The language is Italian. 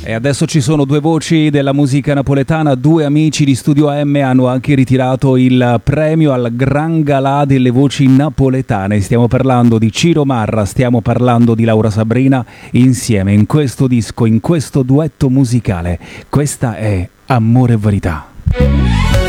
E adesso ci sono due voci della musica napoletana, due amici di Studio AM hanno anche ritirato il premio al Gran Galà delle voci napoletane. Stiamo parlando di Ciro Marra, stiamo parlando di Laura Sabrina, insieme in questo disco, in questo duetto musicale. Questa è Amore e Verità.